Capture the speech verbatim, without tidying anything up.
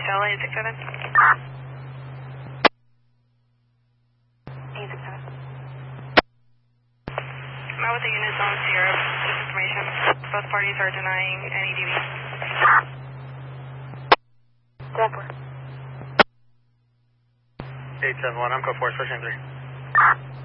Hotel eight six seven. eight six seven. I'm out with the units on Sierra. Just information. Both parties are denying any D V. Denver. eight seven one, I'm code four, searching three.